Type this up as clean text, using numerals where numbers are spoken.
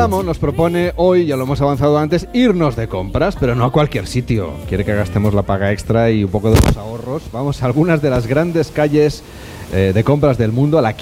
Álamo nos propone hoy, ya lo hemos avanzado antes, irnos de compras, pero no a cualquier sitio. Quiere que gastemos la paga extra y un poco de los ahorros. Vamos a algunas de las grandes calles de compras del mundo, a la